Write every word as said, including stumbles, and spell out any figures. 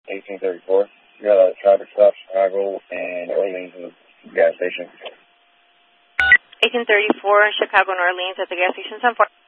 eighteen thirty-four. You got a traffic stop, Chicago and Orleans in the gas station. eighteen thirty-four, Chicago and Orleans at the gas station. ten four.